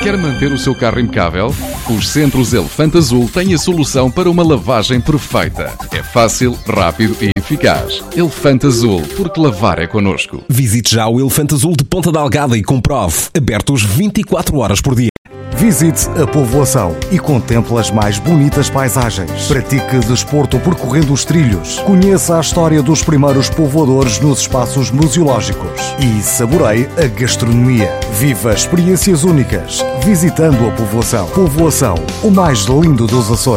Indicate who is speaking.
Speaker 1: Quer manter o seu carro impecável? Os Centros Elefante Azul têm a solução para uma lavagem perfeita. É fácil, rápido e eficaz. Elefante Azul, porque lavar é connosco.
Speaker 2: Visite já o Elefante Azul de Ponta Delgada e comprove. Abertos 24 horas por dia.
Speaker 3: Visite a povoação e contemple as mais bonitas paisagens. Pratique desporto percorrendo os trilhos. Conheça a história dos primeiros povoadores nos espaços museológicos. E saboreie a gastronomia. Viva experiências únicas visitando a povoação. Povoação, o mais lindo dos Açores.